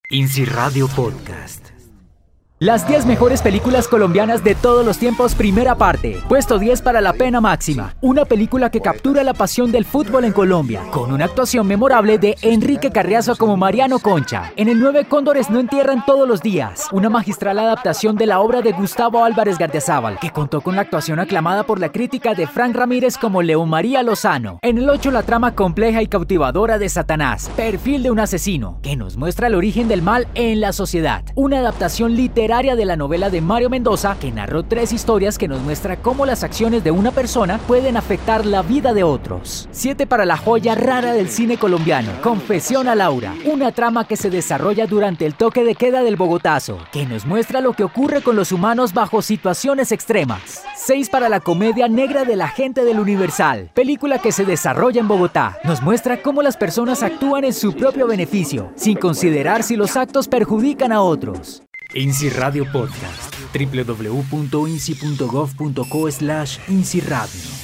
INSI Radio Podcast. Las 10 mejores películas colombianas de todos los tiempos, primera parte. Puesto 10 para La Pena Máxima, una película que captura la pasión del fútbol en Colombia, con una actuación memorable de Enrique Carriazo como Mariano Concha. En el 9, Cóndores no entierran todos los días, una magistral adaptación de la obra de Gustavo Álvarez Gardiazabal, que contó con la actuación aclamada por la crítica de Frank Ramírez como León María Lozano. En el 8, la trama compleja y cautivadora de Satanás, perfil de un asesino, que nos muestra el origen del mal en la sociedad. Una adaptación literaria de la novela de Mario Mendoza, que narró 3 historias que nos muestra cómo las acciones de una persona pueden afectar la vida de otros. 7, para la joya rara del cine colombiano, Confesión a Laura, una trama que se desarrolla durante el toque de queda del Bogotazo, que nos muestra lo que ocurre con los humanos bajo situaciones extremas. 6, para la comedia negra de la gente del Universal, película que se desarrolla en Bogotá. Nos muestra cómo las personas actúan en su propio beneficio, sin considerar si los actos perjudican a otros. INSI Radio Podcast. www.insi.gov.co/INSI Radio.